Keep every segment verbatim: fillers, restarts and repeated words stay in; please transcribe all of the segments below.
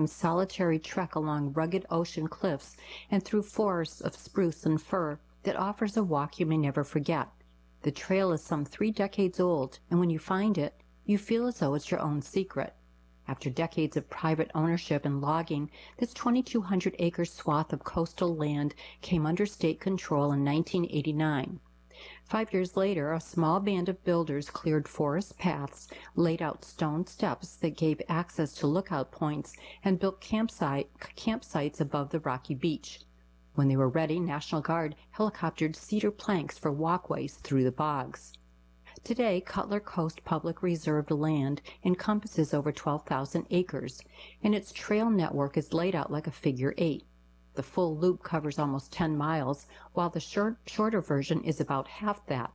sometimes solitary trek along rugged ocean cliffs and through forests of spruce and fir that offers a walk you may never forget. The trail is some three decades old, and when you find it, you feel as though it's your own secret. After decades of private ownership and logging, this twenty-two hundred acre swath of coastal land came under state control in nineteen eighty-nine. Five years later, a small band of builders cleared forest paths, laid out stone steps that gave access to lookout points, and built campsite, campsites above the rocky beach. When they were ready, National Guard helicoptered cedar planks for walkways through the bogs. Today, Cutler Coast Public Reserved land encompasses over twelve thousand acres, and its trail network is laid out like a figure eight. The full loop covers almost ten miles, while the short, shorter version is about half that.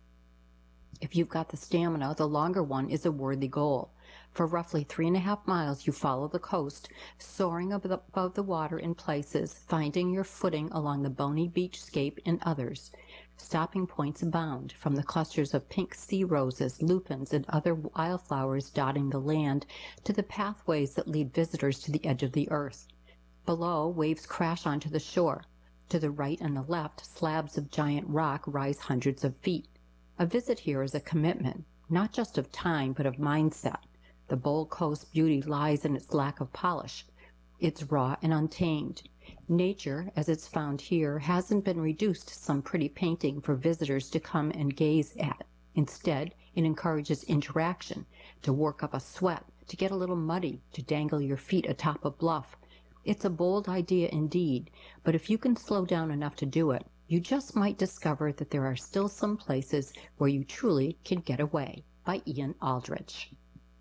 If you've got the stamina, the longer one is a worthy goal. For roughly three and a half miles, you follow the coast, soaring above the water in places, finding your footing along the bony beachscape in others. Stopping points abound, from the clusters of pink sea roses, lupins, and other wildflowers dotting the land, to the pathways that lead visitors to the edge of the earth. Below, waves crash onto the shore. To the right and the left, slabs of giant rock rise hundreds of feet. A visit here is a commitment, not just of time, but of mindset. The bold coast beauty lies in its lack of polish. It's raw and untamed. Nature, as it's found here, hasn't been reduced to some pretty painting for visitors to come and gaze at. Instead, it encourages interaction, to work up a sweat, to get a little muddy, to dangle your feet atop a bluff. It's a bold idea indeed, but if you can slow down enough to do it, you just might discover that there are still some places where you truly can get away. By Ian Aldrich.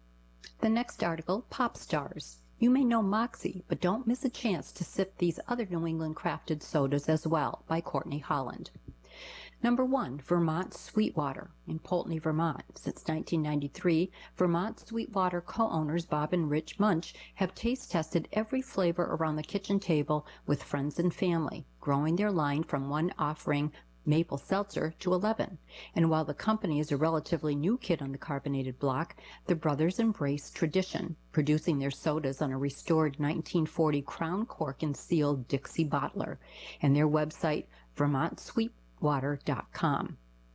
The next article, Pop Stars. You may know Moxie, but don't miss a chance to sip these other New England crafted sodas as well, by Courtney Holland. Number one, Vermont Sweetwater in Poultney, Vermont. Since nineteen ninety-three, Vermont Sweetwater co-owners Bob and Rich Munch have taste tested every flavor around the kitchen table with friends and family, growing their line from one offering maple seltzer to eleven. And while the company is a relatively new kid on the carbonated block, the brothers embrace tradition, producing their sodas on a restored nineteen forty crown cork and sealed Dixie bottler, and their website, vermont sweetwater dot com.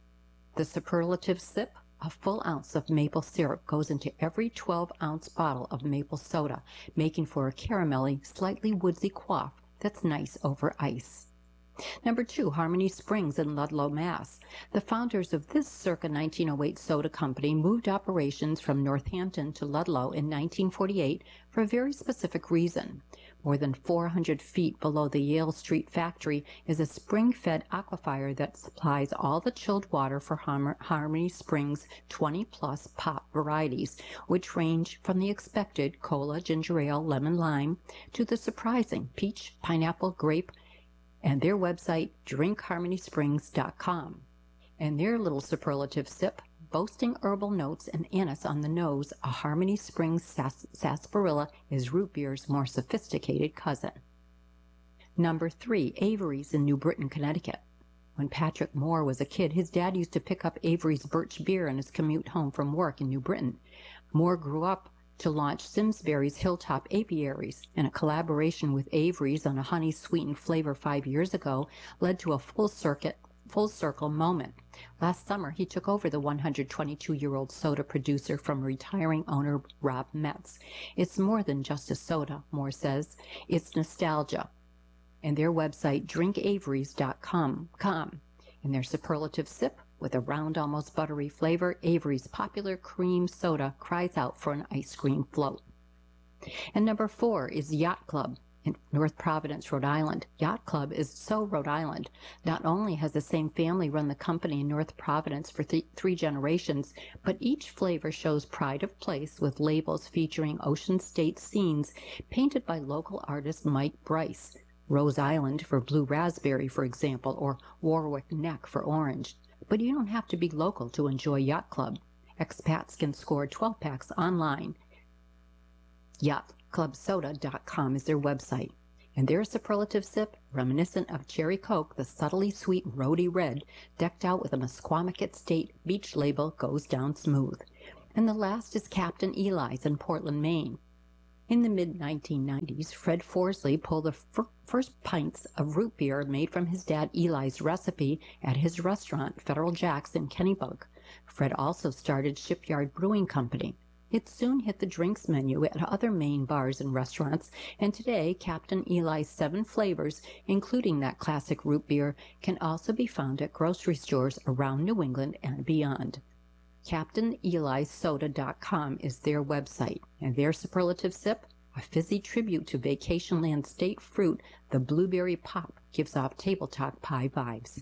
The superlative sip, a full ounce of maple syrup goes into every twelve ounce bottle of maple soda, making for a caramelly, slightly woodsy quaff that's nice over ice. Number two, Harmony Springs in Ludlow, Mass. The founders of this circa nineteen oh eight soda company moved operations from Northampton to Ludlow in nineteen forty-eight for a very specific reason. More than four hundred feet below the Yale Street factory is a spring-fed aquifer that supplies all the chilled water for Harmony Springs' twenty plus pop varieties, which range from the expected cola, ginger ale, lemon lime, to the surprising peach, pineapple, grape, and their website, drink harmony springs dot com. And their little superlative sip, boasting herbal notes and anise on the nose, a Harmony Springs sas sarsaparilla is root beer's more sophisticated cousin. Number three, Avery's in New Britain, Connecticut. When Patrick Moore was a kid, his dad used to pick up Avery's birch beer on his commute home from work in New Britain. Moore grew up to launch Simsbury's Hilltop Apiaries, and a collaboration with Avery's on a honey-sweetened flavor five years ago led to a full circuit, full circle moment. Last summer, he took over the one hundred twenty-two-year-old soda producer from retiring owner Rob Metz. It's more than just a soda, Moore says. It's nostalgia. And their website, drink averys dot com. And their superlative sip, with a round, almost buttery flavor, Avery's popular cream soda cries out for an ice cream float. And number four is Yacht Club in North Providence, Rhode Island. Yacht Club is so Rhode Island. Not only has the same family run the company in North Providence for th three generations, but each flavor shows pride of place with labels featuring ocean state scenes painted by local artist Mike Bryce. Rose Island for blue raspberry, for example, or Warwick Neck for orange. But you don't have to be local to enjoy Yacht Club. Expats can score twelve packs online. yacht club soda dot com is their website. And their superlative sip, reminiscent of cherry coke, the subtly sweet rody red, decked out with a Mesquamaket State beach label, goes down smooth. And the last is Captain Eli's in Portland, Maine. In the mid nineteen nineties, Fred Forsley pulled the fir first pints of root beer made from his dad Eli's recipe at his restaurant, Federal Jack's in Kennebunk. Fred also started Shipyard Brewing Company. It soon hit the drinks menu at other Maine bars and restaurants, and today Captain Eli's seven flavors, including that classic root beer, can also be found at grocery stores around New England and beyond. Captain Eli Soda dot com is their website, and their superlative sip, a fizzy tribute to Vacationland state fruit, the blueberry pop, gives off tabletop pie vibes.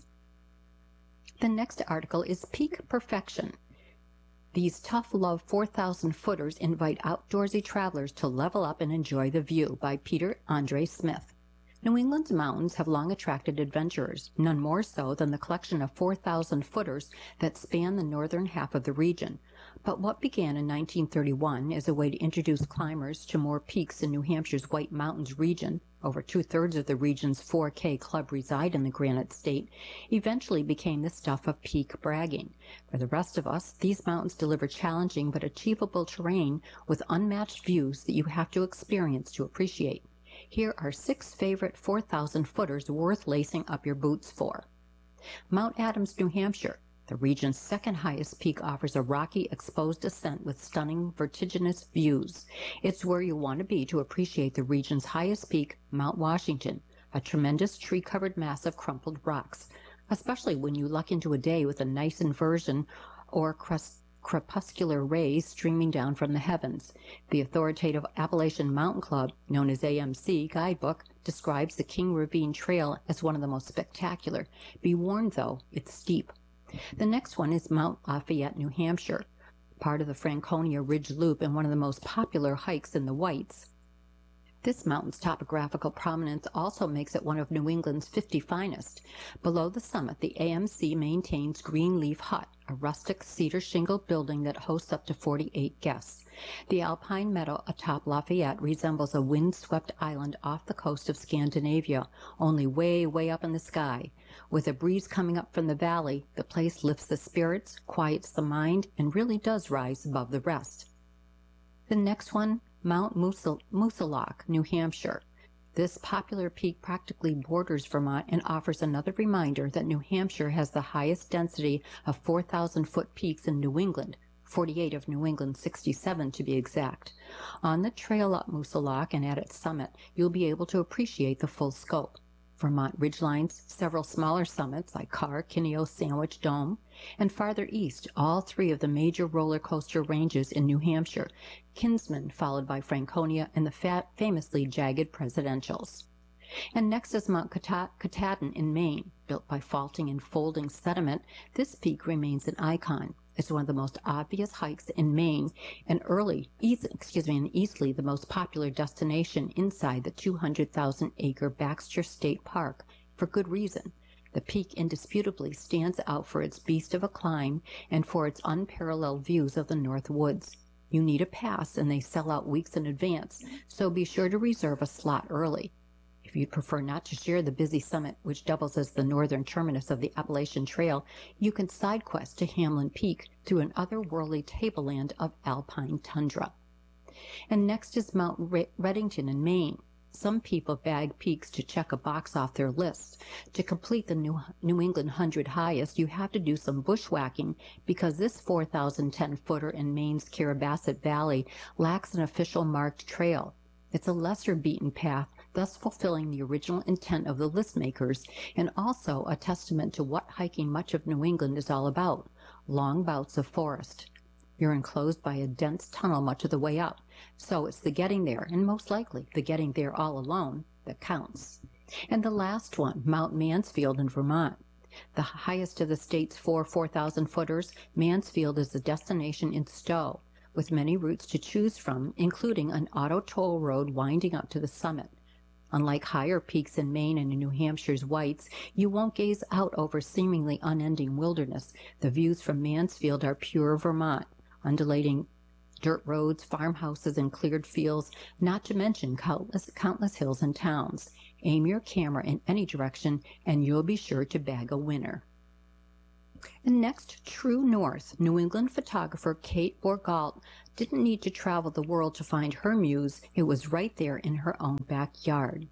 The next article is Peak Perfection. These tough love four thousand footers invite outdoorsy travelers to level up and enjoy the view, by Peter Andre Smith. New England's mountains have long attracted adventurers, none more so than the collection of four thousand footers that span the northern half of the region. But what began in nineteen thirty-one as a way to introduce climbers to more peaks in New Hampshire's White Mountains region — over two-thirds of the region's four K club reside in the Granite State — eventually became the stuff of peak bragging. For the rest of us, these mountains deliver challenging but achievable terrain with unmatched views that you have to experience to appreciate. Here are six favorite four thousand footers worth lacing up your boots for. Mount Adams, New Hampshire. The region's second highest peak offers a rocky, exposed ascent with stunning, vertiginous views. It's where you want to be to appreciate the region's highest peak, Mount Washington, a tremendous tree-covered mass of crumpled rocks, especially when you luck into a day with a nice inversion or crust crepuscular rays streaming down from the heavens. The authoritative Appalachian Mountain Club, known as A M C guidebook, describes the King Ravine Trail as one of the most spectacular. Be warned, though, it's steep. The next one is Mount Lafayette, New Hampshire, part of the Franconia Ridge Loop and one of the most popular hikes in the Whites. This mountain's topographical prominence also makes it one of New England's fifty finest. Below the summit, the A M C maintains Greenleaf Hut, a rustic cedar-shingled building that hosts up to forty-eight guests. The alpine meadow atop Lafayette resembles a wind-swept island off the coast of Scandinavia, only way, way up in the sky. With a breeze coming up from the valley, the place lifts the spirits, quiets the mind, and really does rise above the rest. The next one, Mount Moosilauke, New Hampshire. This popular peak practically borders Vermont and offers another reminder that New Hampshire has the highest density of four thousand foot peaks in New England, forty-eight of New England's sixty-seven to be exact. On the trail up Moosilauke and at its summit, you'll be able to appreciate the full scope. Vermont ridgelines, several smaller summits like Carr, Kineo, Sandwich, Dome, and farther east, all three of the major roller coaster ranges in New Hampshire, Kinsman followed by Franconia and the fat, famously jagged Presidentials. And next is Mount Katahdin in Maine. Built by faulting and folding sediment, this peak remains an icon. It's one of the most obvious hikes in Maine and early, easy, excuse me, and easily the most popular destination inside the two hundred thousand acre Baxter State Park, for good reason. The peak indisputably stands out for its beast of a climb and for its unparalleled views of the North Woods. You need a pass, and they sell out weeks in advance, so be sure to reserve a slot early. If you'd prefer not to share the busy summit, which doubles as the northern terminus of the Appalachian Trail, you can side quest to Hamlin Peak through an otherworldly tableland of alpine tundra. And next is Mount Redington in Maine. Some people bag peaks to check a box off their list. To complete the New, New England hundred highest, you have to do some bushwhacking because this four thousand ten footer in Maine's Carrabassett Valley lacks an official marked trail. It's a lesser beaten path, thus fulfilling the original intent of the list makers, and also a testament to what hiking much of New England is all about: long bouts of forest. You're enclosed by a dense tunnel much of the way up, so it's the getting there, and most likely the getting there all alone, that counts. And the last one, Mount Mansfield in Vermont. The highest of the state's four four thousand footers, Mansfield is a destination in Stowe, with many routes to choose from, including an auto toll road winding up to the summit. Unlike higher peaks in Maine and in New Hampshire's Whites, you won't gaze out over seemingly unending wilderness. The views from Mansfield are pure Vermont, undulating dirt roads, farmhouses, and cleared fields, not to mention countless, countless hills and towns. Aim your camera in any direction, and you'll be sure to bag a winner. And next, true north, New England photographer Kate Borgalt didn't need to travel the world to find her muse. It was right there in her own backyard.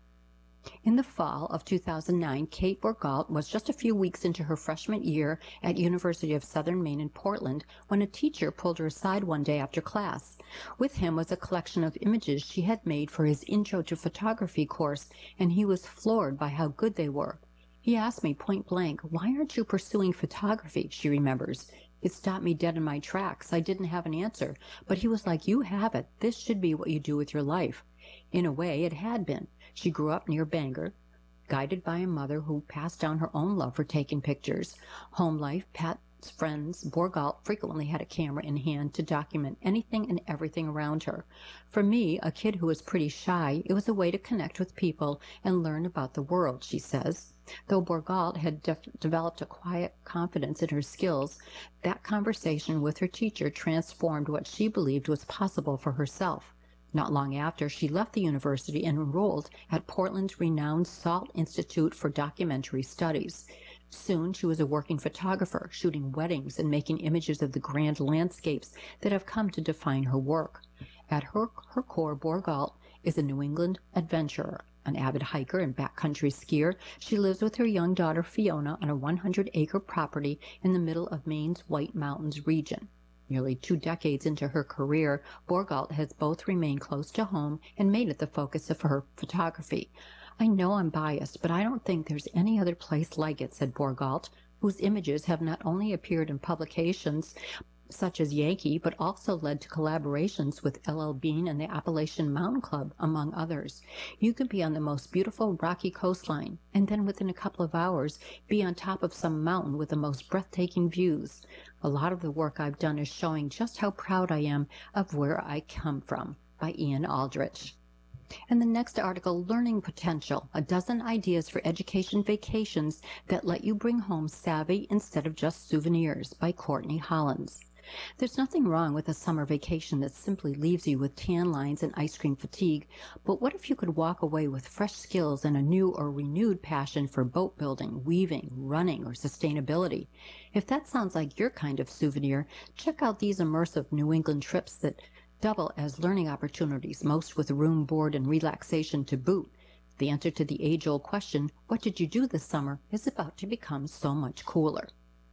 In the fall of two thousand nine, Kate Borgalt was just a few weeks into her freshman year at University of Southern Maine in Portland when a teacher pulled her aside one day after class. With him was a collection of images she had made for his Intro to Photography course, and he was floored by how good they were. He asked me point blank, "Why aren't you pursuing photography?" she remembers. It stopped me dead in my tracks. I didn't have an answer, but he was like, "You have it. This should be what you do with your life." In a way, it had been. She grew up near Bangor, guided by a mother who passed down her own love for taking pictures. Home life, pets, friends, Borgalt frequently had a camera in hand to document anything and everything around her. For me, a kid who was pretty shy, it was a way to connect with people and learn about the world, she says. Though Borgalt had def- developed a quiet confidence in her skills, that conversation with her teacher transformed what she believed was possible for herself. Not long after, she left the university and enrolled at Portland's renowned Salt Institute for Documentary Studies. Soon she was a working photographer, shooting weddings and making images of the grand landscapes that have come to define her work. At her, her core, Borgalt is a New England adventurer, an avid hiker and backcountry skier. She lives with her young daughter Fiona on a one hundred acre property in the middle of Maine's White Mountains region. Nearly two decades into her career, Borgalt has both remained close to home and made it the focus of her photography. "I know I'm biased, but I don't think there's any other place like it," said Borgalt, whose images have not only appeared in publications such as Yankee, but also led to collaborations with L L Bean and the Appalachian Mountain Club, among others. You can be on the most beautiful rocky coastline, and then within a couple of hours be on top of some mountain with the most breathtaking views. A lot of the work I've done is showing just how proud I am of where I come from, by Ian Aldrich. And the next article, Learning Potential, a dozen ideas for education vacations that let you bring home savvy instead of just souvenirs, by Courtney Hollins. There's nothing wrong with a summer vacation that simply leaves you with tan lines and ice cream fatigue, but what if you could walk away with fresh skills and a new or renewed passion for boat building, weaving, running, or sustainability? If that sounds like your kind of souvenir, check out these immersive New England trips that double as learning opportunities, most with room, board, and relaxation to boot. The answer to the age-old question, "What did you do this summer?" is about to become so much cooler.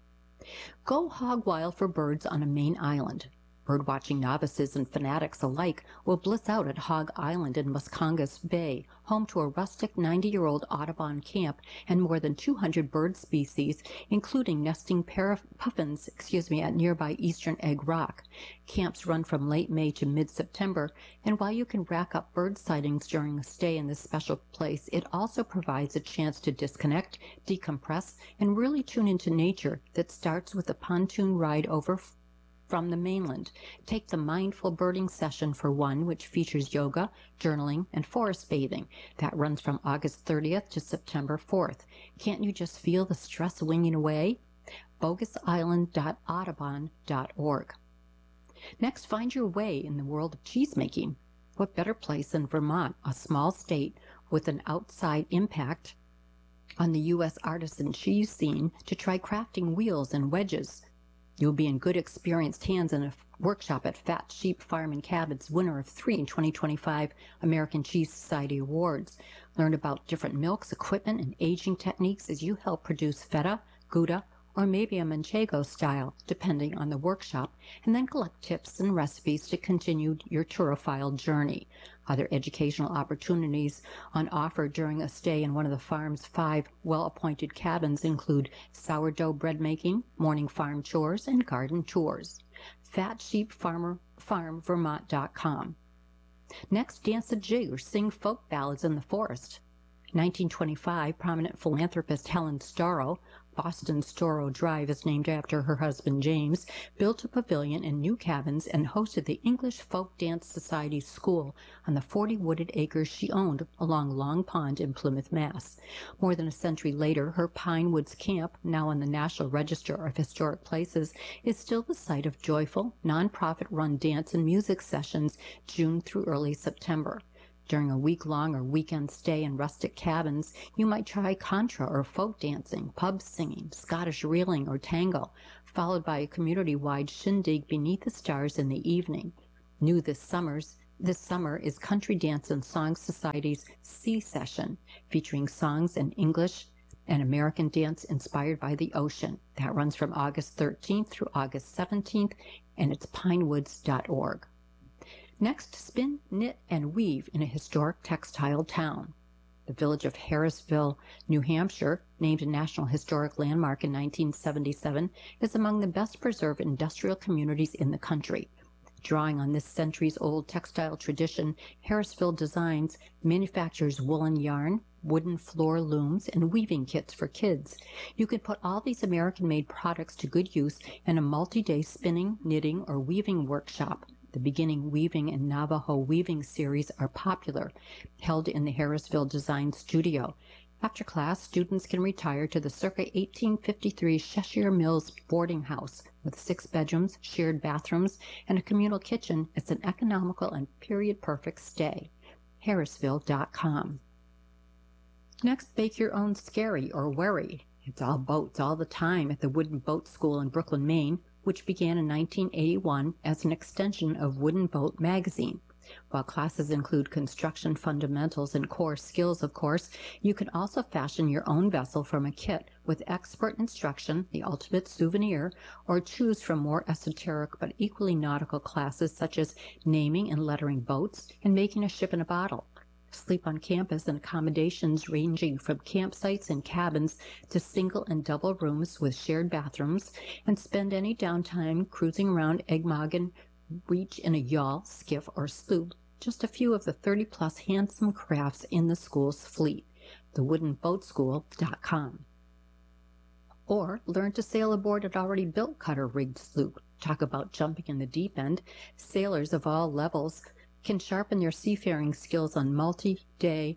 Go hog wild for birds on a Maine island. Birdwatching novices and fanatics alike will bliss out at Hog Island in Musconga's Bay, home to a rustic ninety-year-old Audubon camp and more than two hundred bird species, including nesting pair of puffins, excuse me, at nearby Eastern Egg Rock. Camps run from late May to mid-September, and while you can rack up bird sightings during a stay in this special place, it also provides a chance to disconnect, decompress, and really tune into nature that starts with a pontoon ride over from the mainland. Take the Mindful Birding Session for one, which features yoga, journaling, and forest bathing. That runs from August thirtieth to September fourth. Can't you just feel the stress winging away? bogus island dot audubon dot org. Next, find your way in the world of cheesemaking. What better place than Vermont, a small state with an outside impact on the U S artisan cheese scene, to try crafting wheels and wedges? You'll be in good experienced hands in a workshop at Fat Sheep Farm and Cabins, winner of three twenty twenty-five American Cheese Society Awards. Learn about different milks, equipment, and aging techniques as you help produce feta, Gouda, or maybe a Manchego style, depending on the workshop, and then collect tips and recipes to continue your turophile journey. Other educational opportunities on offer during a stay in one of the farm's five well-appointed cabins include sourdough bread making, morning farm chores, and garden tours. fat sheep farm vermont dot com. Next, dance a jig or sing folk ballads in the forest. nineteen twenty-five, prominent philanthropist Helen Storrow, Boston Storrow Drive is named after her husband James, built a pavilion and new cabins and hosted the English Folk Dance Society School on the forty wooded acres she owned along Long Pond in Plymouth, Mass. More than a century later, her Pine Woods Camp, now on the National Register of Historic Places, is still the site of joyful, nonprofit-run dance and music sessions June through early September. During a week-long or weekend stay in rustic cabins, you might try contra or folk dancing, pub singing, Scottish reeling, or tango, followed by a community-wide shindig beneath the stars in the evening. New this summer's This summer is Country Dance and Song Society's Sea Session, featuring songs in English and American dance inspired by the ocean. That runs from August thirteenth through August seventeenth, and it's pinewoods dot org. Next, spin, knit, and weave in a historic textile town. The village of Harrisville, New Hampshire, named a National Historic Landmark in nineteen seventy-seven, is among the best preserved industrial communities in the country. Drawing on this centuries-old textile tradition, Harrisville Designs manufactures woolen yarn, wooden floor looms, and weaving kits for kids. You can put all these American-made products to good use in a multi-day spinning, knitting, or weaving workshop. The Beginning Weaving and Navajo Weaving series are popular, held in the Harrisville Design Studio. After class, students can retire to the circa eighteen fifty-three Cheshire Mills boarding house with six bedrooms, shared bathrooms, and a communal kitchen. It's an economical and period-perfect stay. Harrisville dot com. Next, bake your own scary or wherry. It's all boats all the time at the Wooden Boat School in Brooklyn, Maine, which began in nineteen eighty-one as an extension of Wooden Boat magazine. While classes include construction fundamentals and core skills, of course, you can also fashion your own vessel from a kit with expert instruction, the ultimate souvenir, or choose from more esoteric but equally nautical classes such as naming and lettering boats and making a ship in a bottle. Sleep on campus in accommodations ranging from campsites and cabins to single and double rooms with shared bathrooms, and spend any downtime cruising around Egmogan Reach in a yawl, skiff, or sloop, just a few of the thirty-plus handsome crafts in the school's fleet. the wooden boat school dot com. Or learn to sail aboard an already built cutter-rigged sloop. Talk about jumping in the deep end. Sailors of all levels can sharpen their seafaring skills on multi-day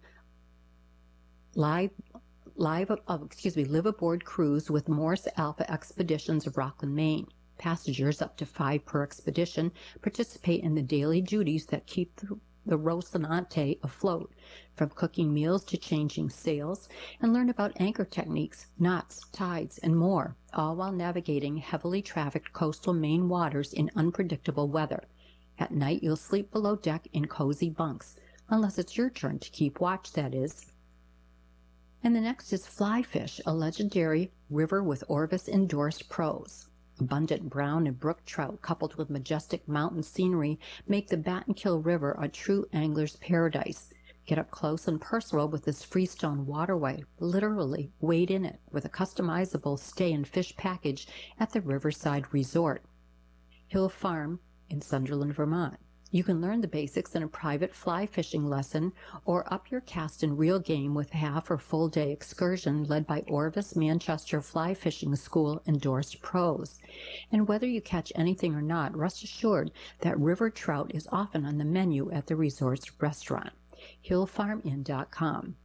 live, live, oh, excuse me, live-aboard cruise with Morse Alpha Expeditions of Rockland, Maine. Passengers, up to five per expedition, participate in the daily duties that keep the, the Rocinante afloat, from cooking meals to changing sails, and learn about anchor techniques, knots, tides, and more, all while navigating heavily trafficked coastal Maine waters in unpredictable weather. At night, you'll sleep below deck in cozy bunks, unless it's your turn to keep watch, that is. And the next is Fly Fish, a legendary river with Orvis-endorsed pros. Abundant brown and brook trout coupled with majestic mountain scenery make the Battenkill River a true angler's paradise. Get up close and personal with this freestone waterway. Literally wade in it with a customizable stay and fish package at the Riverside Resort. Hill Farm in Sunderland, Vermont. You can learn the basics in a private fly fishing lesson or up your cast and reel game with half or full day excursion led by Orvis Manchester Fly Fishing School endorsed pros. And whether you catch anything or not, rest assured that river trout is often on the menu at the resort's restaurant. hill farm inn dot com.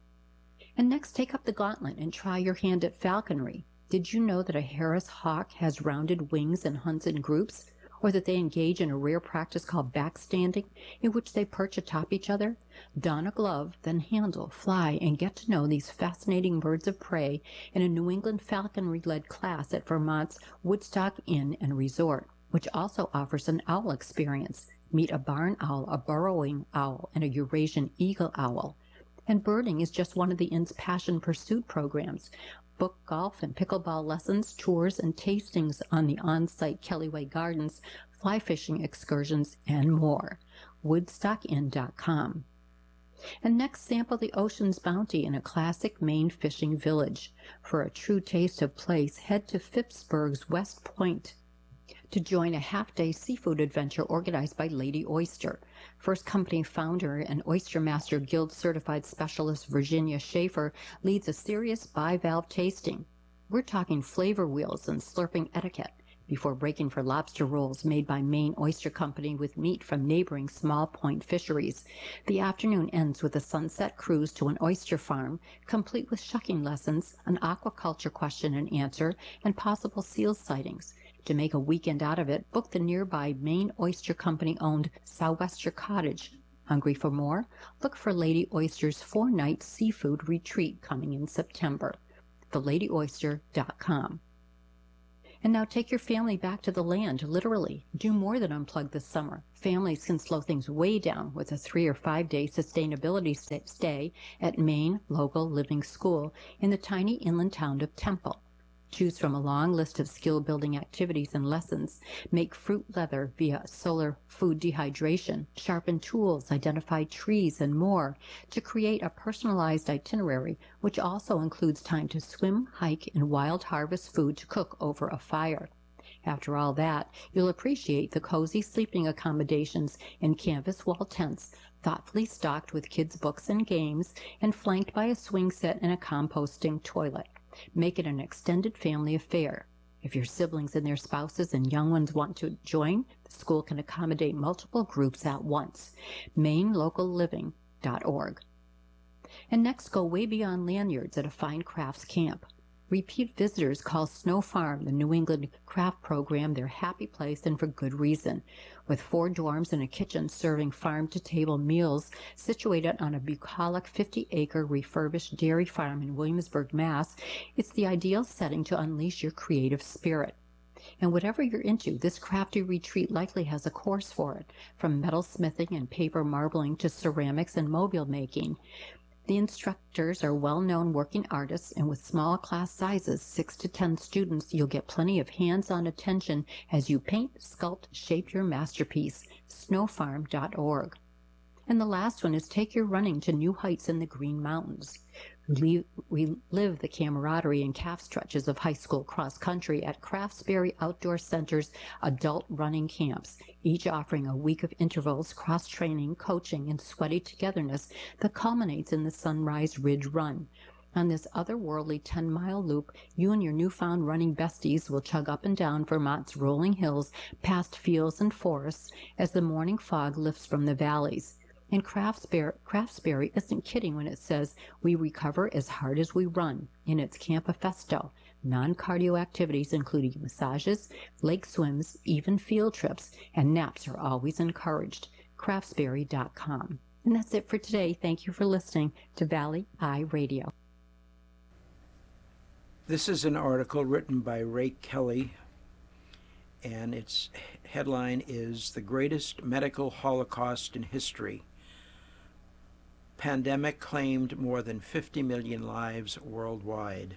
And next, take up the gauntlet and try your hand at falconry. Did you know that a Harris hawk has rounded wings and hunts in groups? Or that they engage in a rare practice called backstanding, in which they perch atop each other? Don a glove, then handle, fly, and get to know these fascinating birds of prey in a New England falconry-led class at Vermont's Woodstock Inn and Resort, which also offers an owl experience. Meet a barn owl, a burrowing owl, and a Eurasian eagle owl. And birding is just one of the inn's passion pursuit programs. Book golf and pickleball lessons, tours, and tastings on the on-site Kellyway Gardens, fly fishing excursions, and more. woodstock inn dot com. And next, sample the ocean's bounty in a classic Maine fishing village. For a true taste of place, head to Phippsburg's West Point to join a half-day seafood adventure organized by Lady Oyster. First company founder and Oyster Master Guild certified specialist Virginia Schaefer leads a serious bivalve tasting. We're talking flavor wheels and slurping etiquette before breaking for lobster rolls made by Maine Oyster Company with meat from neighboring small point fisheries. The afternoon ends with a sunset cruise to an oyster farm, complete with shucking lessons, an aquaculture question and answer, and possible seal sightings. To make a weekend out of it, book the nearby Maine Oyster Company-owned Sou'wester Cottage Hungry for more? Look for Lady Oyster's four-night seafood retreat coming in September. the lady oyster dot com. And now take your family back to the land, literally. Do more than unplug this summer. Families can slow things way down with a three or five day sustainability stay at Maine Local Living School in the tiny inland town of Temple. Choose from a long list of skill-building activities and lessons. Make fruit leather via solar food dehydration, sharpen tools, identify trees, and more to create a personalized itinerary, which also includes time to swim, hike, and wild harvest food to cook over a fire. After all that, you'll appreciate the cozy sleeping accommodations and canvas wall tents, thoughtfully stocked with kids' books and games, and flanked by a swing set and a composting toilet. Make it an extended family affair. If your siblings and their spouses and young ones want to join, the school can accommodate multiple groups at once. Maine Local Living dot org. And next, go way beyond lanyards at a fine crafts camp. Repeat visitors call Snow Farm, the New England craft program, their happy place, and for good reason. With four dorms and a kitchen serving farm-to-table meals situated on a bucolic fifty-acre refurbished dairy farm in Williamsburg, Mass, it's the ideal setting to unleash your creative spirit. And whatever you're into, this crafty retreat likely has a course for it, from metal smithing and paper marbling to ceramics and mobile making. The instructors are well-known working artists, and with small class sizes, six to ten students, you'll get plenty of hands-on attention as you paint, sculpt, shape your masterpiece. snow farm dot org. And the last one is take your running to new heights in the Green Mountains. Relive, relive the camaraderie and calf stretches of high school cross-country at Craftsbury Outdoor Center's adult running camps, each offering a week of intervals, cross-training, coaching, and sweaty togetherness that culminates in the Sunrise Ridge Run. On this otherworldly ten-mile loop, you and your newfound running besties will chug up and down Vermont's rolling hills, past fields and forests, as the morning fog lifts from the valleys. And Craftsbury, Craftsbury isn't kidding when it says, we recover as hard as we run, in its Campafesto. Non-cardio activities including massages, lake swims, even field trips, and naps are always encouraged. craftsbury dot com. And that's it for today. Thank you for listening to Valley Eye Radio. This is an article written by Ray Kelly, and its headline is The Greatest Medical Holocaust in History. Pandemic claimed more than fifty million lives worldwide.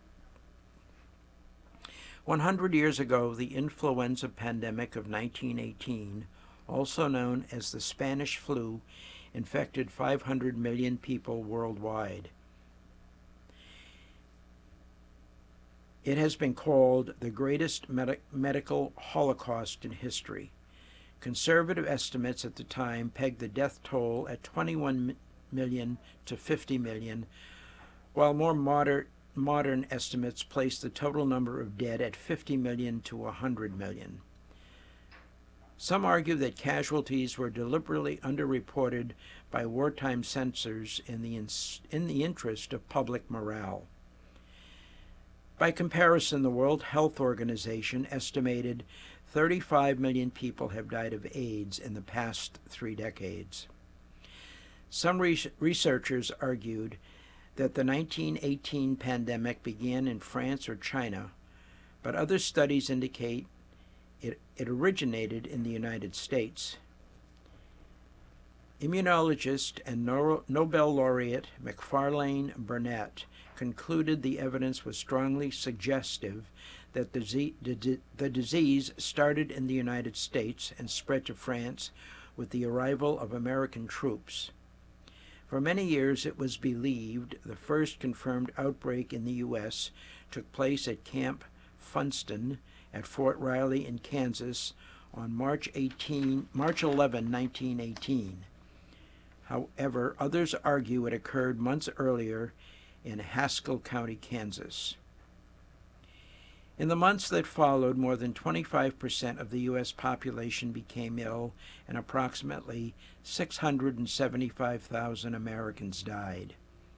one hundred years ago, the influenza pandemic of nineteen eighteen, also known as the Spanish flu, infected five hundred million people worldwide. It has been called the greatest med- medical holocaust in history. Conservative estimates at the time pegged the death toll at twenty-one million to fifty million, while more modern, modern estimates place the total number of dead at fifty million to one hundred million. Some argue that casualties were deliberately underreported by wartime censors in the, in, in the interest of public morale. By comparison, the World Health Organization estimated thirty-five million people have died of AIDS in the past three decades. Some re- researchers argued that the nineteen eighteen pandemic began in France or China, but other studies indicate it, it originated in the United States. Immunologist and Nor- Nobel laureate Macfarlane Burnett concluded the evidence was strongly suggestive that the, the, the disease started in the United States and spread to France with the arrival of American troops. For many years it was believed the first confirmed outbreak in the U S took place at Camp Funston at Fort Riley in Kansas on March eighteenth, March eleventh, nineteen eighteen. However, others argue it occurred months earlier in Haskell County, Kansas. In the months that followed, more than twenty-five percent of the U S population became ill, and approximately six hundred seventy-five thousand Americans died.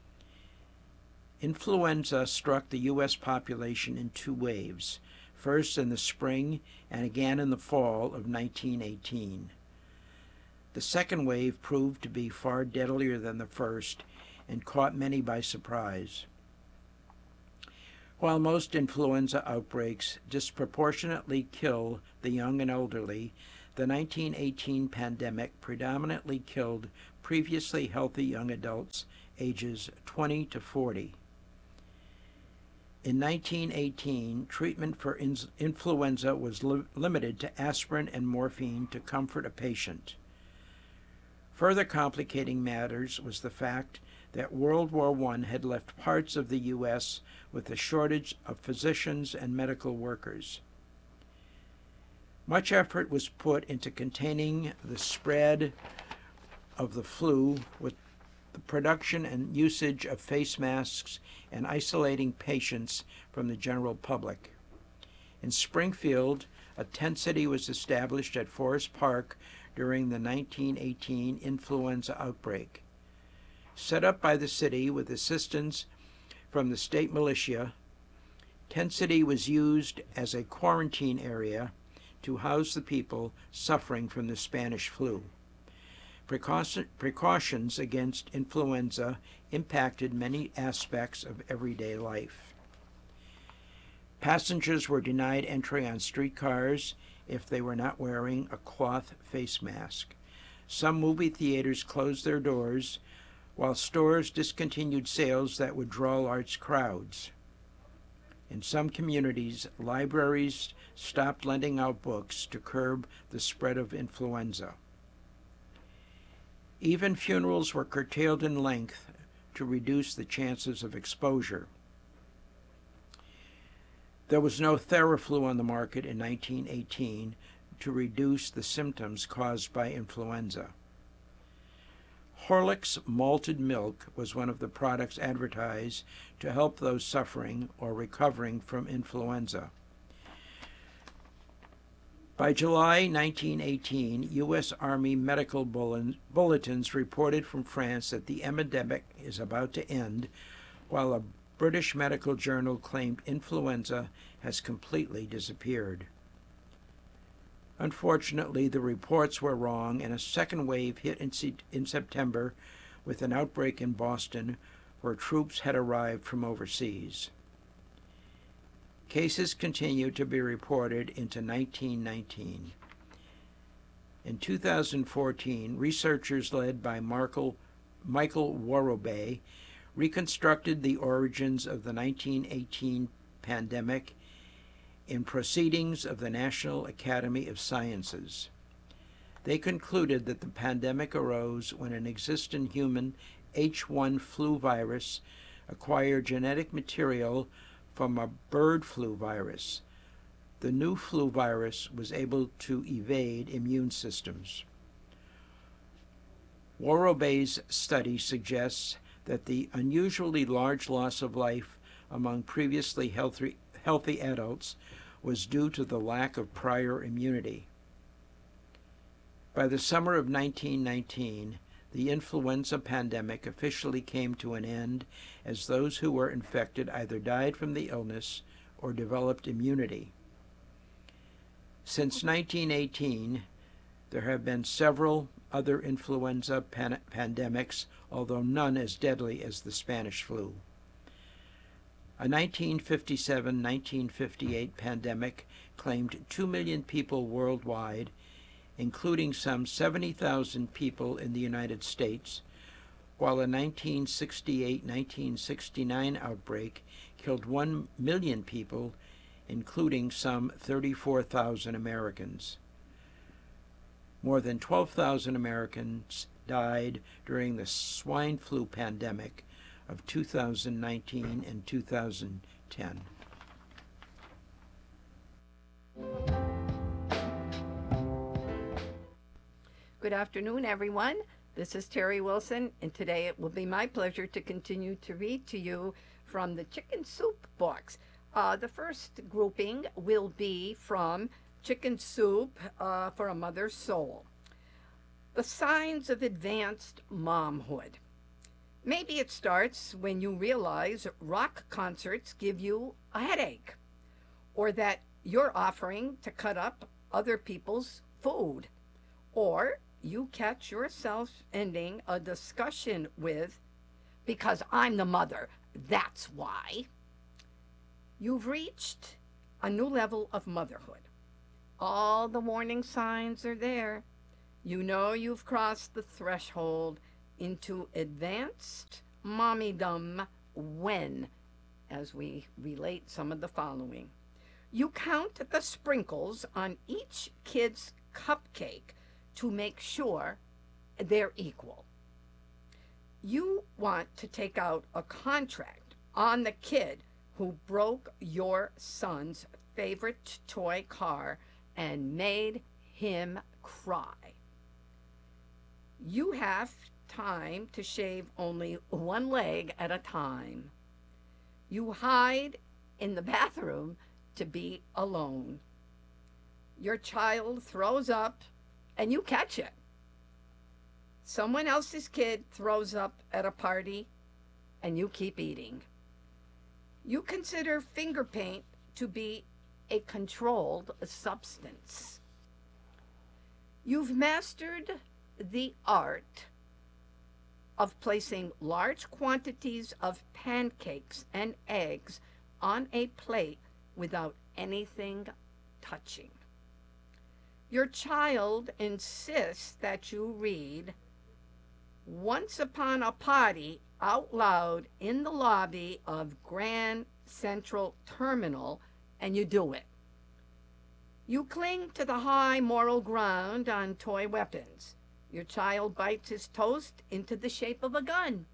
Influenza struck the U S population in two waves, first in the spring and again in the fall of nineteen eighteen. The second wave proved to be far deadlier than the first and caught many by surprise. While most influenza outbreaks disproportionately kill the young and elderly, the nineteen eighteen pandemic predominantly killed previously healthy young adults ages twenty to forty. In nineteen eighteen, treatment for in- influenza was li- limited to aspirin and morphine to comfort a patient. Further complicating matters was the fact that World War One had left parts of the U S with a shortage of physicians and medical workers. Much effort was put into containing the spread of the flu with the production and usage of face masks and isolating patients from the general public. In Springfield, a tent city was established at Forest Park during the nineteen eighteen influenza outbreak. Set up by the city with assistance from the state militia, Tent City was used as a quarantine area to house the people suffering from the Spanish flu. Precaution, precautions against influenza impacted many aspects of everyday life. Passengers were denied entry on streetcars if they were not wearing a cloth face mask. Some movie theaters closed their doors, while stores discontinued sales that would draw large crowds. In some communities, libraries stopped lending out books to curb the spread of influenza. Even funerals were curtailed in length to reduce the chances of exposure. There was no Theraflu on the market in nineteen eighteen to reduce the symptoms caused by influenza. Horlicks malted milk was one of the products advertised to help those suffering or recovering from influenza. By July nineteen eighteen, U S Army medical bulletins reported from France that the epidemic is about to end, while a British medical journal claimed influenza has completely disappeared. Unfortunately, the reports were wrong, and a second wave hit in, se- in September with an outbreak in Boston, where troops had arrived from overseas. Cases continued to be reported into nineteen nineteen. In two thousand fourteen, researchers led by Markle, Michael Worobey reconstructed the origins of the nineteen eighteen pandemic in Proceedings of the National Academy of Sciences. They concluded that the pandemic arose when an existing human H one flu virus acquired genetic material from a bird flu virus. The new flu virus was able to evade immune systems. Worobey's study suggests that the unusually large loss of life among previously healthy, healthy adults was due to the lack of prior immunity. By the summer of nineteen nineteen, the influenza pandemic officially came to an end, as those who were infected either died from the illness or developed immunity. Since nineteen eighteen, there have been several other influenza pan- pandemics, although none as deadly as the Spanish flu. A nineteen fifty-seven nineteen fifty-eight pandemic claimed two million people worldwide, including some seventy thousand people in the United States, while a nineteen sixty-eight nineteen sixty-nine outbreak killed one million people, including some thirty-four thousand Americans. More than twelve thousand Americans died during the swine flu pandemic of two thousand nineteen and two thousand ten. Good afternoon, everyone. This is Terry Wilson, and today it will be my pleasure to continue to read to you from the Chicken Soup books. Uh, the first grouping will be from Chicken Soup uh, for a Mother's Soul. The Signs of Advanced Momhood. Maybe it starts when you realize rock concerts give you a headache, or that you're offering to cut up other people's food, or you catch yourself ending a discussion with, because I'm the mother, that's why. You've reached a new level of motherhood. All the warning signs are there. You know you've crossed the threshold into advanced mommydom when, as we relate some of the following. You count the sprinkles on each kid's cupcake to make sure they're equal. You want to take out a contract on the kid who broke your son's favorite toy car and made him cry. You have time to shave only one leg at a time. You hide in the bathroom to be alone. Your child throws up and you catch it. Someone else's kid throws up at a party and you keep eating. You consider finger paint to be a controlled substance. You've mastered the art of placing large quantities of pancakes and eggs on a plate without anything touching. Your child insists that you read Once Upon a Party out loud in the lobby of Grand Central Terminal, and you do it. You cling to the high moral ground on toy weapons. Your child bites his toast into the shape of a gun.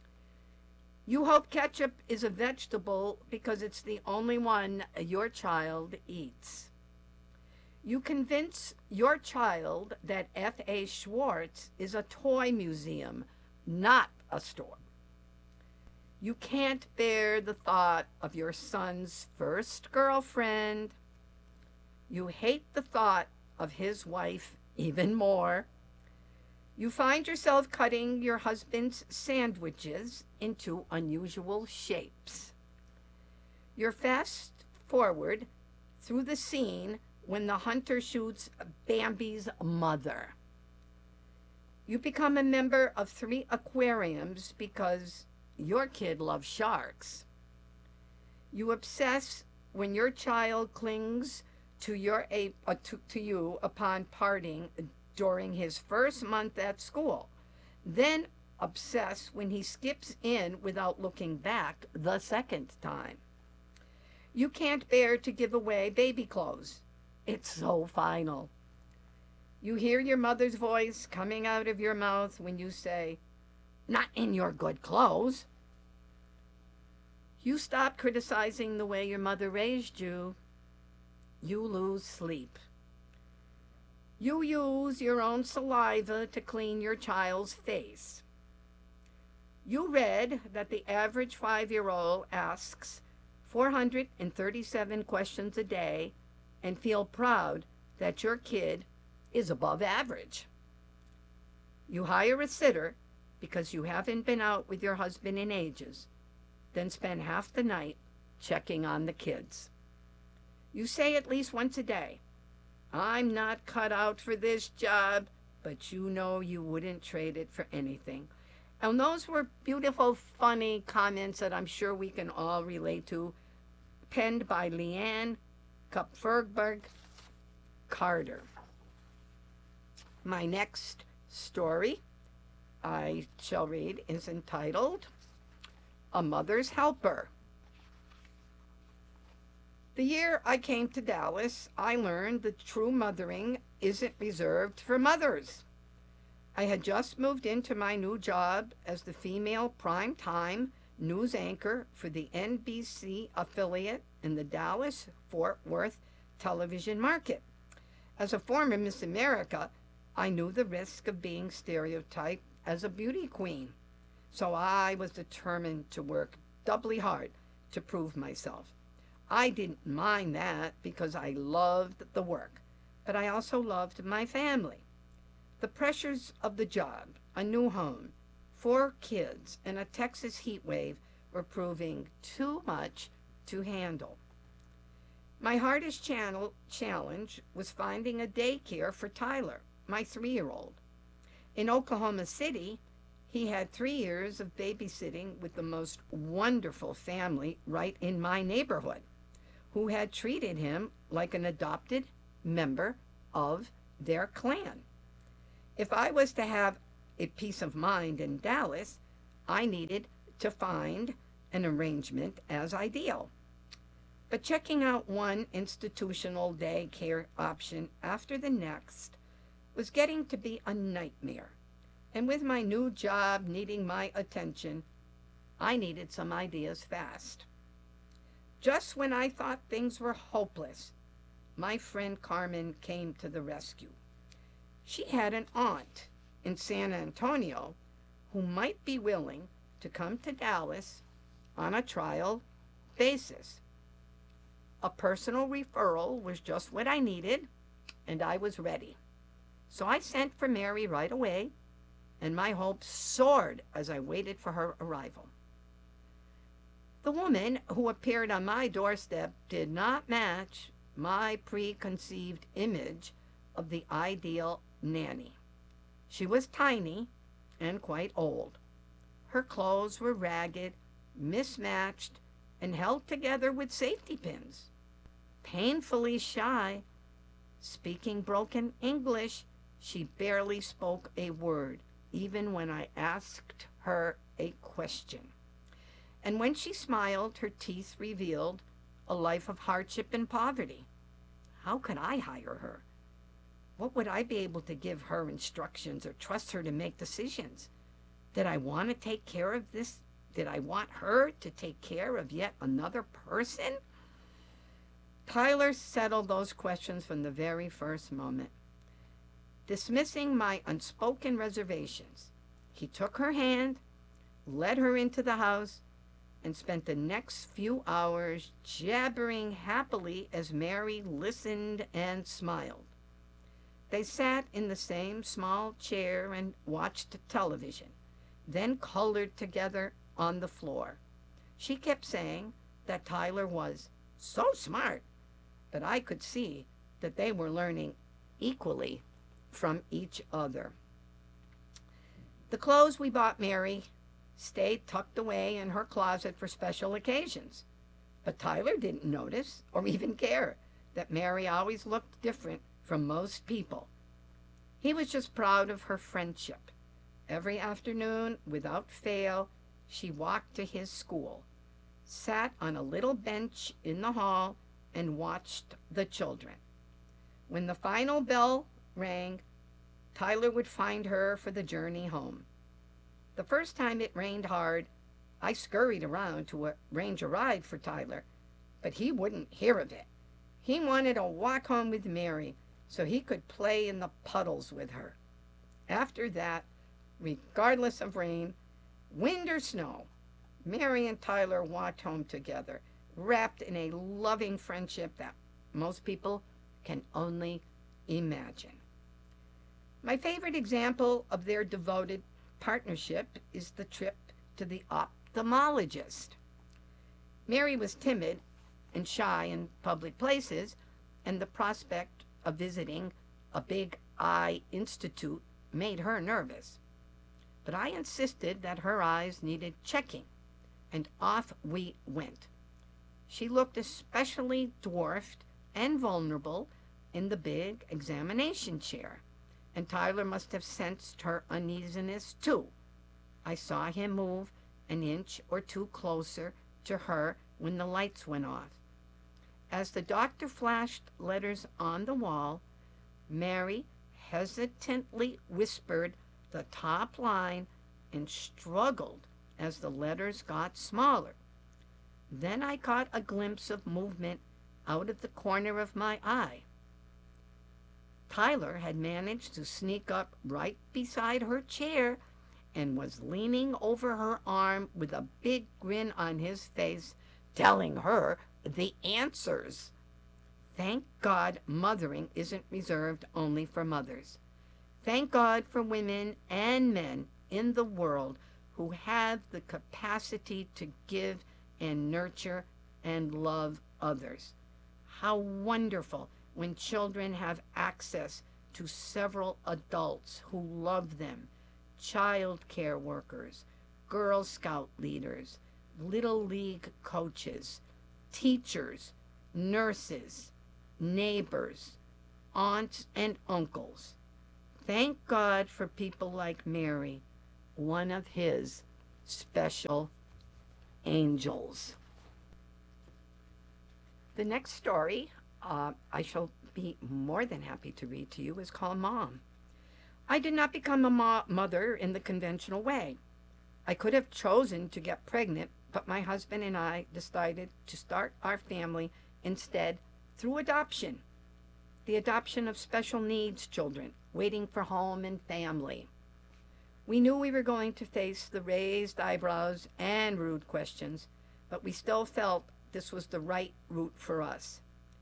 You hope ketchup is a vegetable because it's the only one your child eats. You convince your child that F A Schwartz is a toy museum, not a store. You can't bear the thought of your son's first girlfriend. You hate the thought of his wife even more. You find yourself cutting your husband's sandwiches into unusual shapes. You're fast forward through the scene when the hunter shoots Bambi's mother. You become a member of three aquariums because your kid loves sharks. You obsess when your child clings to your uh, to, to you upon parting during his first month at school, then obsess when he skips in without looking back the second time. You can't bear to give away baby clothes. It's so final. You hear your mother's voice coming out of your mouth when you say, "Not in your good clothes." You stop criticizing the way your mother raised you. You lose sleep. You use your own saliva to clean your child's face. You read that the average five-year-old asks four hundred thirty-seven questions a day and feel proud that your kid is above average. You hire a sitter because you haven't been out with your husband in ages, then spend half the night checking on the kids. You say at least once a day, "I'm not cut out for this job," but you know you wouldn't trade it for anything. And those were beautiful, funny comments that I'm sure we can all relate to, penned by Leanne Kupferberg Carter. My next story I shall read is entitled A Mother's Helper. The year I came to Dallas, I learned that true mothering isn't reserved for mothers. I had just moved into my new job as the female primetime news anchor for the N B C affiliate in the Dallas-Fort Worth television market. As a former Miss America, I knew the risk of being stereotyped as a beauty queen, so I was determined to work doubly hard to prove myself. I didn't mind that because I loved the work, but I also loved my family. The pressures of the job, a new home, four kids, and a Texas heat wave were proving too much to handle. My hardest channel challenge was finding a daycare for Tyler, my three-year-old. In Oklahoma City, he had three years of babysitting with the most wonderful family right in my neighborhood, who had treated him like an adopted member of their clan. If I was to have a peace of mind in Dallas, I needed to find an arrangement as ideal. But checking out one institutional daycare option after the next was getting to be a nightmare. And with my new job needing my attention, I needed some ideas fast. Just when I thought things were hopeless, my friend Carmen came to the rescue. She had an aunt in San Antonio who might be willing to come to Dallas on a trial basis. A personal referral was just what I needed, and I was ready. So I sent for Mary right away, and my hopes soared as I waited for her arrival. The woman who appeared on my doorstep did not match my preconceived image of the ideal nanny. She was tiny and quite old. Her clothes were ragged, mismatched, and held together with safety pins. Painfully shy, speaking broken English, she barely spoke a word, even when I asked her a question. And when she smiled, her teeth revealed a life of hardship and poverty. How could I hire her? What would I be able to give her instructions or trust her to make decisions? Did I want to take care of this? Did I want her to take care of yet another person? Tyler settled those questions from the very first moment. Dismissing my unspoken reservations, he took her hand, led her into the house, and spent the next few hours jabbering happily as Mary listened and smiled. They sat in the same small chair and watched television, then colored together on the floor. She kept saying that Tyler was so smart, but I could see that they were learning equally from each other. The clothes we bought Mary stayed tucked away in her closet for special occasions, but Tyler didn't notice or even care that Mary always looked different from most people. He was just proud of her friendship. Every afternoon, without fail, she walked to his school, sat on a little bench in the hall, and watched the children. When the final bell rang, Tyler would find her for the journey home. The first time it rained hard, I scurried around to arrange a ride for Tyler, but he wouldn't hear of it. He wanted to walk home with Mary so he could play in the puddles with her. After that, regardless of rain, wind or snow, Mary and Tyler walked home together, wrapped in a loving friendship that most people can only imagine. My favorite example of their devoted partnership is the trip to the ophthalmologist. Mary was timid and shy in public places, and the prospect of visiting a big eye institute made her nervous. But I insisted that her eyes needed checking, and off we went. She looked especially dwarfed and vulnerable in the big examination chair, and Tyler must have sensed her uneasiness too. I saw him move an inch or two closer to her when the lights went off. As the doctor flashed letters on the wall, Mary hesitantly whispered the top line and struggled as the letters got smaller. Then I caught a glimpse of movement out of the corner of my eye. Tyler had managed to sneak up right beside her chair and was leaning over her arm with a big grin on his face, telling her the answers. Thank God mothering isn't reserved only for mothers. Thank God for women and men in the world who have the capacity to give and nurture and love others. How wonderful when children have access to several adults who love them, child care workers, Girl Scout leaders, Little League coaches, teachers, nurses, neighbors, aunts and uncles. Thank God for people like Mary, one of his special angels. The next story uh, I shall be more than happy to read to you is called Mom. I did not become a mo- mother in the conventional way. I could have chosen to get pregnant, but my husband and I decided to start our family instead through adoption. The adoption of special needs children waiting for home and family. We knew we were going to face the raised eyebrows and rude questions, but we still felt this was the right route for us.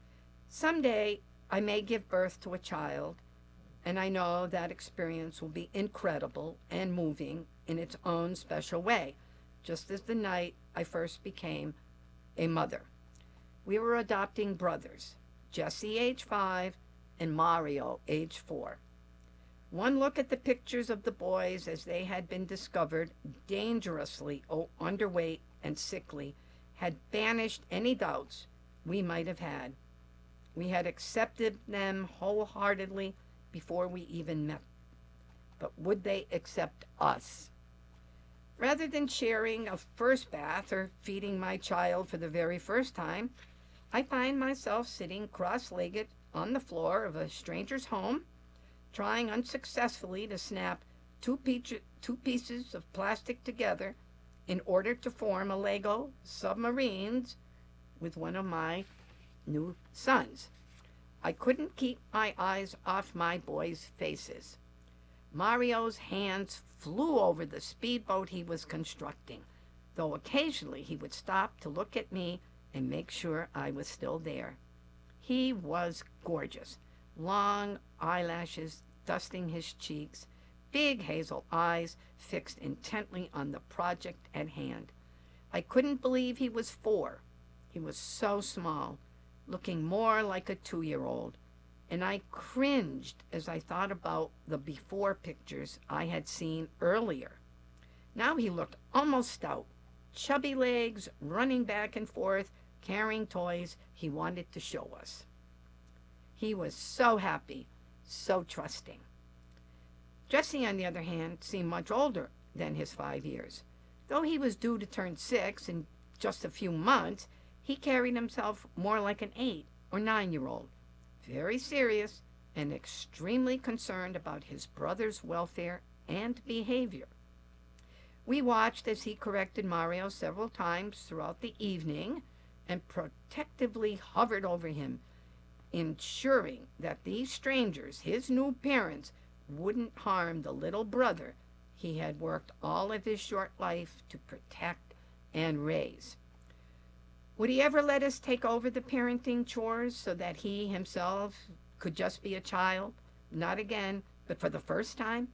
Someday I may give birth to a child, and I know that experience will be incredible and moving in its own special way, just as the night I first became a mother. We were adopting brothers, Jesse, age five, and Mario, age four. One look at the pictures of the boys as they had been discovered dangerously underweight and sickly had banished any doubts we might have had. We had accepted them wholeheartedly before we even met. But would they accept us? Rather than sharing a first bath or feeding my child for the very first time, I find myself sitting cross-legged on the floor of a stranger's home, trying unsuccessfully to snap two, peach- two pieces of plastic together in order to form a Lego submarines with one of my new sons. I couldn't keep my eyes off my boys' faces. Mario's hands flew over the speedboat he was constructing, though occasionally he would stop to look at me and make sure I was still there. He was gorgeous, long eyelashes dusting his cheeks, big hazel eyes fixed intently on the project at hand. I couldn't believe he was four. He was so small, looking more like a two-year-old, and I cringed as I thought about the before pictures I had seen earlier. Now he looked almost stout, chubby legs running back and forth, carrying toys he wanted to show us. He was so happy, so trusting. Jesse, on the other hand, seemed much older than his five years. Though he was due to turn six in just a few months, he carried himself more like an eight or nine-year-old, very serious and extremely concerned about his brother's welfare and behavior. We watched as he corrected Mario several times throughout the evening and protectively hovered over him, ensuring that these strangers, his new parents, wouldn't harm the little brother he had worked all of his short life to protect and raise. Would he ever let us take over the parenting chores so that he himself could just be a child? Not again, but for the first time?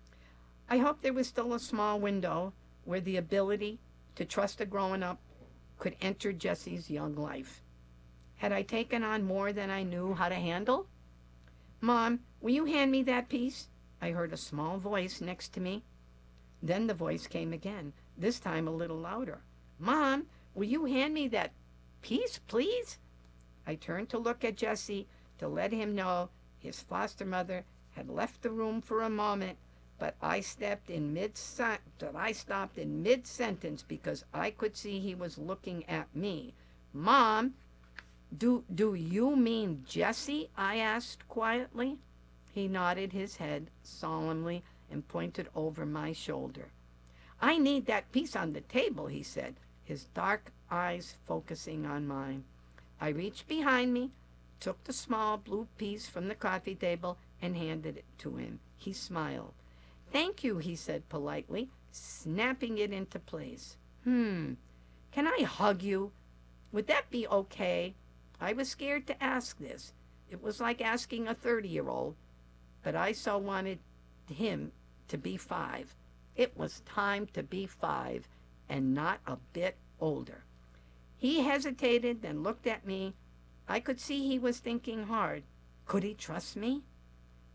I hoped there was still a small window where the ability to trust a grown-up could enter Jesse's young life. Had I taken on more than I knew how to handle? "Mom, will you hand me that piece?" I heard a small voice next to me. Then the voice came again, this time a little louder. "Mom, will you hand me that piece, please?" I turned to look at Jesse to let him know his foster mother had left the room for a moment, but I stepped in mid but I stopped in mid sentence because I could see he was looking at me. "Mom, do do you mean Jesse?" I asked quietly. He nodded his head solemnly and pointed over my shoulder. "I need that piece on the table," he said, his dark eyes focusing on mine. I reached behind me, took the small blue piece from the coffee table, and handed it to him. He smiled. "Thank you," he said politely, snapping it into place. Hmm, can I hug you? Would that be okay? I was scared to ask this. It was like asking a thirty-year-old, but I so wanted him to be five. It was time to be five, and not a bit older. He hesitated, then looked at me. I could see he was thinking hard. Could he trust me?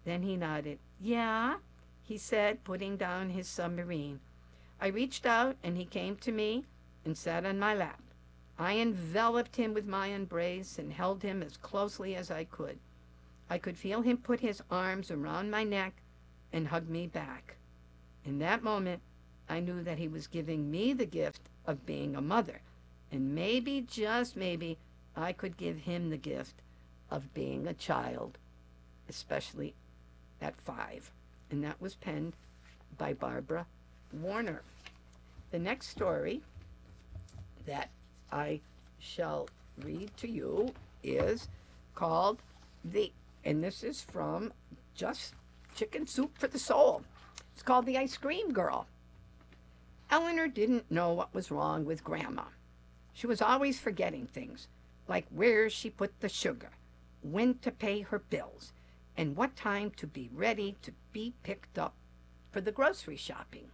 Then he nodded. Yeah, he said, putting down his submarine. I reached out, and he came to me and sat on my lap. I enveloped him with my embrace and held him as closely as I could. I could feel him put his arms around my neck and hug me back. In that moment, I knew that he was giving me the gift of being a mother, and maybe, just maybe, I could give him the gift of being a child, especially at five. And that was penned by Barbara Warner. The next story that I shall read to you is called The, and this is from Just Chicken Soup for the Soul. It's called The Ice Cream Girl. Eleanor didn't know what was wrong with Grandma. She was always forgetting things, like where she put the sugar, when to pay her bills, and what time to be ready to be picked up for the grocery shopping.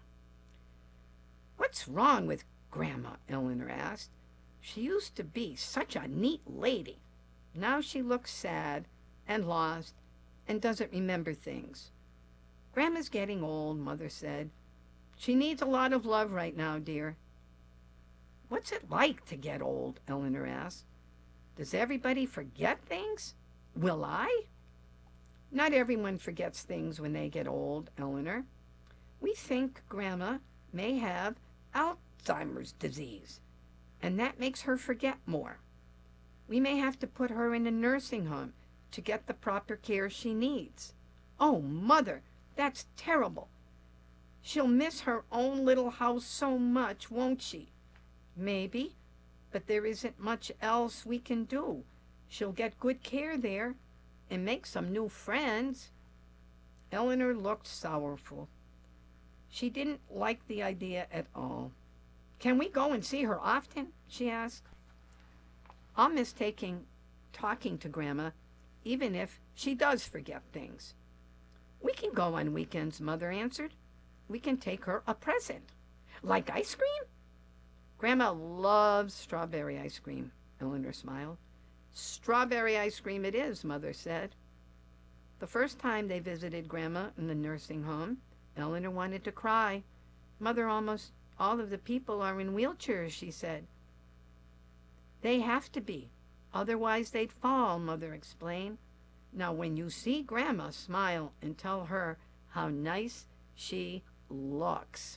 What's wrong with Grandma? Eleanor asked. She used to be such a neat lady. Now she looks sad and lost and doesn't remember things. Grandma's getting old, Mother said. She needs a lot of love right now, dear. What's it like to get old? Eleanor asked. Does everybody forget things? Will I? Not everyone forgets things when they get old, Eleanor. We think Grandma may have Alzheimer's disease, and that makes her forget more. We may have to put her in a nursing home to get the proper care she needs. Oh, Mother, that's terrible. She'll miss her own little house so much, won't she? Maybe, but there isn't much else we can do. She'll get good care there and make some new friends. Eleanor looked sorrowful. She didn't like the idea at all. Can we go and see her often? She asked. I'll miss taking, talking to Grandma, even if she does forget things. We can go on weekends, Mother answered. We can take her a present. Like ice cream? Grandma loves strawberry ice cream, Eleanor smiled. Strawberry ice cream it is, Mother said. The first time they visited Grandma in the nursing home, Eleanor wanted to cry. Mother, almost all of the people are in wheelchairs, she said. They have to be, otherwise they'd fall, Mother explained. Now when you see Grandma, smile and tell her how nice she looks.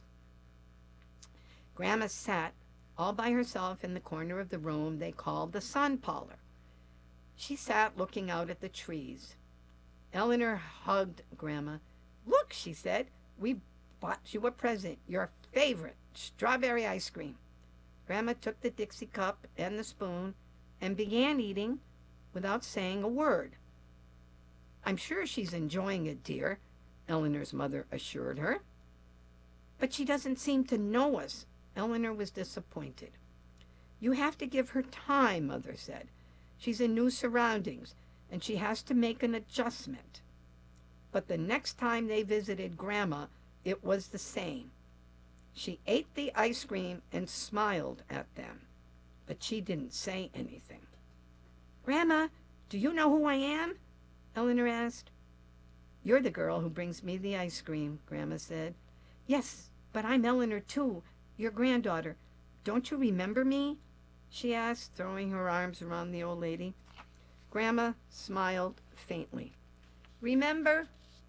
Grandma sat all by herself in the corner of the room they called the sun parlor. She sat looking out at the trees. Eleanor hugged Grandma. Look, she said, we bought you a present, your favorite, strawberry ice cream. Grandma took the Dixie cup and the spoon and began eating without saying a word. I'm sure she's enjoying it, dear, Eleanor's mother assured her. But she doesn't seem to know us. Eleanor was disappointed. You have to give her time, Mother said. She's in new surroundings, and she has to make an adjustment. But the next time they visited Grandma, it was the same. She ate the ice cream and smiled at them, but she didn't say anything. Grandma, do you know who I am? Eleanor asked. You're the girl who brings me the ice cream, Grandma said. Yes, but I'm Eleanor too, your granddaughter. Don't you remember me? She asked, throwing her arms around the old lady. Grandma smiled faintly. Remember?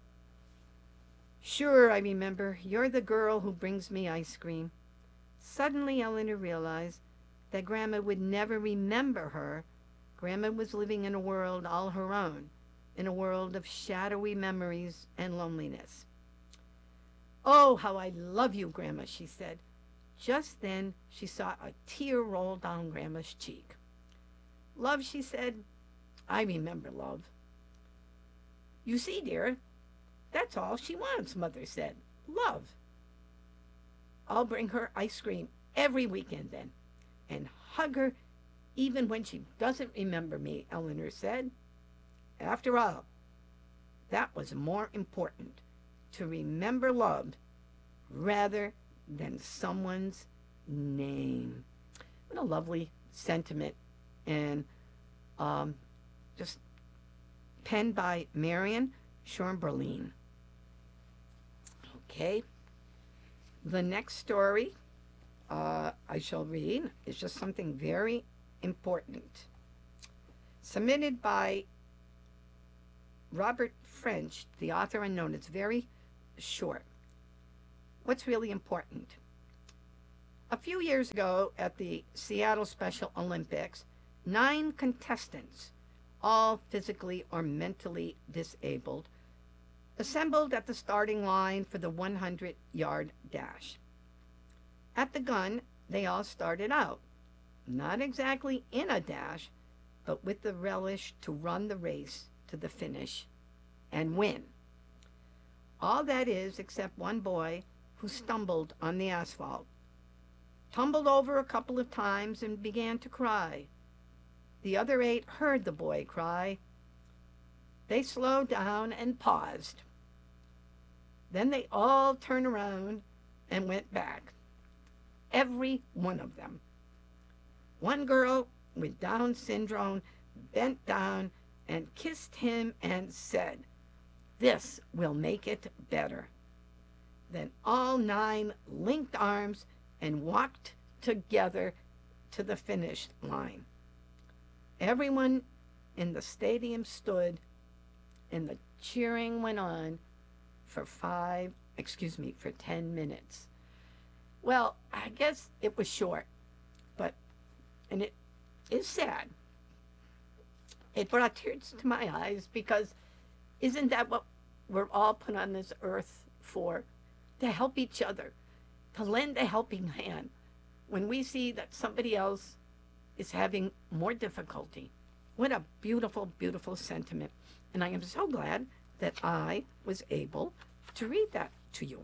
Sure, I remember. You're the girl who brings me ice cream. Suddenly, Eleanor realized that Grandma would never remember her. Grandma was living in a world all her own, in a world of shadowy memories and loneliness. Oh, how I love you, Grandma, she said. Just then, she saw a tear roll down Grandma's cheek. Love, she said. I remember love. You see, dear, that's all she wants, Mother said. Love. I'll bring her ice cream every weekend then, and hug her even when she doesn't remember me, Eleanor said. After all, that was more important, to remember love rather than someone's name. What a lovely sentiment, and um, just penned by Marion Chamberlain. Okay. The next story uh, I shall read is just something very important. Submitted by Robert French, the author unknown. It's very short. What's really important? A few years ago at the Seattle Special Olympics, nine contestants, all physically or mentally disabled, assembled at the starting line for the hundred-yard dash. At the gun, they all started out, not exactly in a dash, but with the relish to run the race to the finish and win. All that is except one boy who stumbled on the asphalt, tumbled over a couple of times and began to cry. The other eight heard the boy cry. They slowed down and paused. Then they all turned around and went back. Every one of them. One girl with Down syndrome bent down and kissed him and said, "This will make it better." Then all nine linked arms and walked together to the finish line. Everyone in the stadium stood, and the cheering went on for five, excuse me, for ten minutes. Well, I guess it was short, but, and it is sad. It brought tears to my eyes because isn't that what we're all put on this earth for? To help each other, to lend a helping hand when we see that somebody else is having more difficulty. What a beautiful, beautiful sentiment. And I am so glad that I was able to read that to you.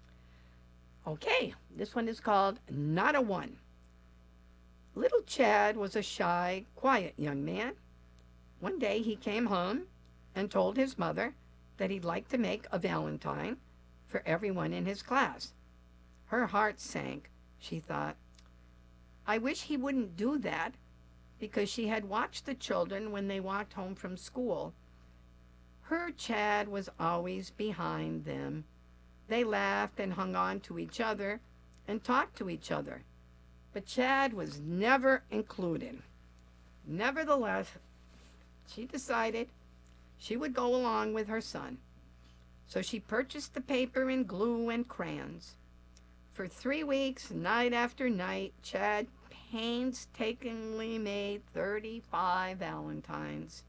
Okay, this one is called Not a One. Little Chad was a shy, quiet young man. One day he came home and told his mother that he'd like to make a valentine for everyone in his class. Her heart sank. She thought, I wish he wouldn't do that, because she had watched the children when they walked home from school. Her Chad was always behind them. They laughed and hung on to each other and talked to each other. But Chad was never included. Nevertheless, she decided she would go along with her son. So she purchased the paper and glue and crayons. For three weeks, night after night, Chad painstakingly made thirty-five valentines.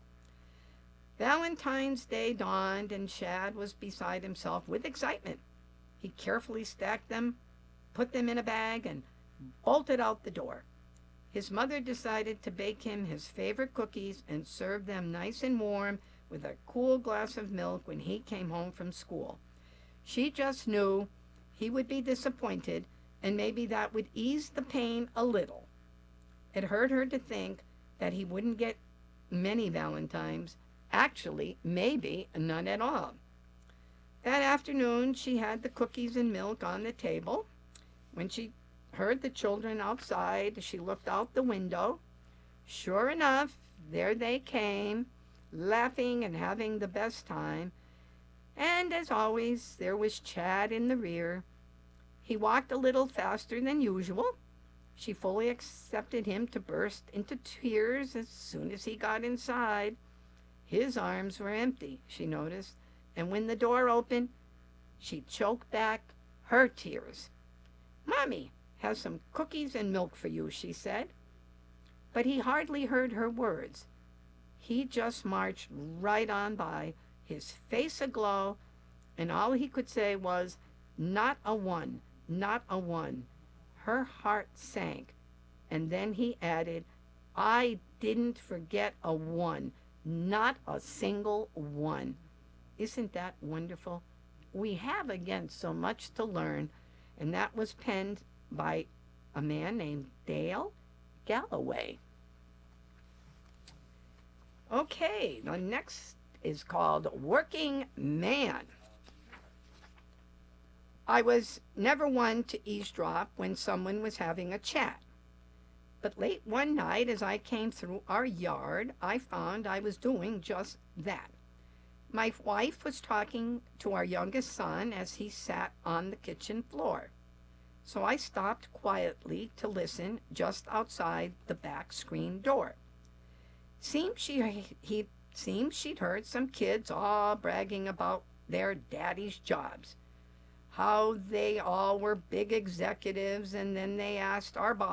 Valentine's Day dawned, and Chad was beside himself with excitement. He carefully stacked them, put them in a bag, and bolted out the door. His mother decided to bake him his favorite cookies and serve them nice and warm with a cool glass of milk when he came home from school. She just knew he would be disappointed, and maybe that would ease the pain a little. It hurt her to think that he wouldn't get many valentines, actually, maybe none at all. That afternoon, she had the cookies and milk on the table. When she heard the children outside, she looked out the window. Sure enough, there they came, laughing and having the best time. And as always, there was Chad in the rear. He walked a little faster than usual. She fully accepted him to burst into tears as soon as he got inside. His arms were empty, she noticed, and when the door opened, she choked back her tears. "Mommy has some cookies and milk for you," she said. But he hardly heard her words. He just marched right on by, his face aglow, and all he could say was, "Not a one, not a one." Her heart sank, and then he added, "I didn't forget a one, not a single one." Isn't that wonderful? We have, again, so much to learn, and that was penned by a man named Dale Galloway. Okay, the next is called Working Man. I was never one to eavesdrop when someone was having a chat. But late one night as I came through our yard, I found I was doing just that. My wife was talking to our youngest son as he sat on the kitchen floor. So I stopped quietly to listen just outside the back screen door. Seemed she he seemed she'd heard some kids all bragging about their daddy's jobs, how they all were big executives, and then they asked our boss